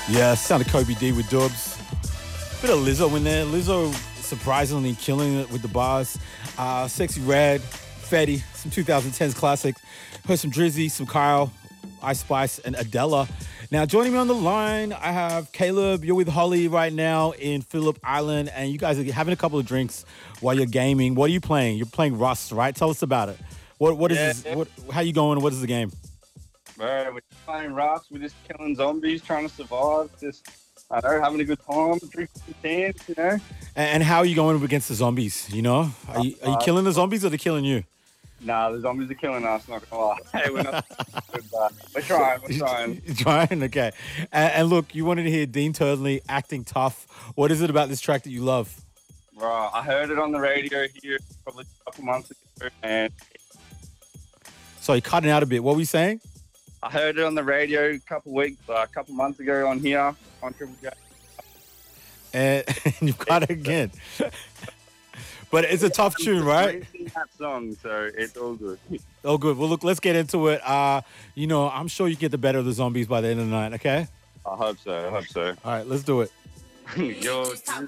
Yeah, sounded Kobe D with Dubs. Bit of Lizzo in there. Lizzo surprisingly killing it with the bars. Sexy Red, Fetty, some 2010s classics. Heard some Drizzy, some Kyle, Ice Spice, and Adela. Now, joining me on the line, I have Caleb. You're with Holly right now in Phillip Island, and you guys are having a couple of drinks while you're gaming. What are you playing? You're playing Rust, right? Tell us about it. What is this? How you going? What is the game? Bro, we're just playing Rust. We're just killing zombies, trying to survive. Just, I don't know, having a good time, drinking some cans, you know. And how are you going against the zombies? You know, are you killing the zombies or they're killing you? Nah, the zombies are killing us, not gonna lie. Hey, we're not good, but we're trying. You're trying, okay. And look, you wanted to hear Dean Turnley acting tough. What is it about this track that you love? Right, I heard it on the radio here probably a couple months ago, and So you're cutting out a bit. What were you saying? I heard it on the radio a couple months ago on here on Triple J. And you've got it again. But it's a tough tune, right? That song, so it's all good. Oh, good. Well, look, let's get into it. I'm sure you get the better of the zombies by the end of the night, okay? I hope so. All right, let's do it. Yo,